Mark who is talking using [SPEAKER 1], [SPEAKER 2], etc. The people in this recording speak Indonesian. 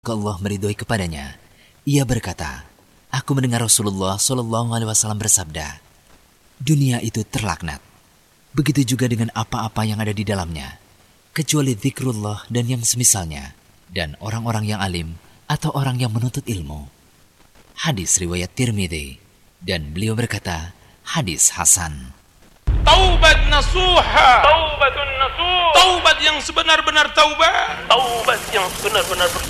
[SPEAKER 1] Allah meridhoi kepadanya. Ia berkata, aku mendengar Rasulullah SAW bersabda, dunia itu terlaknat. Begitu juga dengan apa-apa yang ada di dalamnya, kecuali zikrullah dan yang semisalnya, dan orang-orang yang alim atau orang yang menuntut ilmu. Hadis riwayat Tirmidzi, dan beliau berkata, hadis hasan.
[SPEAKER 2] Taubat nasuha. Taubatun nasuh. Taubat yang sebenar-benar taubat. Taubat yang benar-benar